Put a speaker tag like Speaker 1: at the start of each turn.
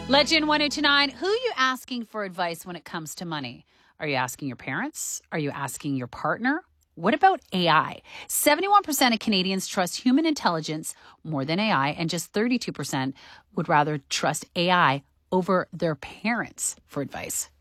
Speaker 1: Legend 1029, who are you asking for advice when it comes to money? Are you asking your parents? Are you asking your partner? What about AI? 71% of Canadians trust human intelligence more than AI, and just 32% would rather trust AI over their parents for advice.